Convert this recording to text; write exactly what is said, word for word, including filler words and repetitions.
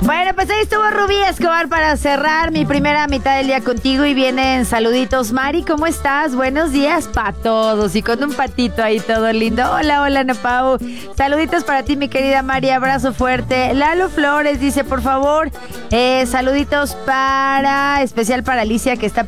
Bueno, pues ahí estuvo Rubí Escobar para cerrar mi primera mitad del día contigo y vienen saluditos. Mari, ¿cómo estás? Buenos días para todos y con un patito ahí todo lindo. Hola, hola, Ana Pau. Saluditos para ti, mi querida Mari, abrazo fuerte. Lalo Flores dice, por favor, eh, saluditos para, especial para Alicia que está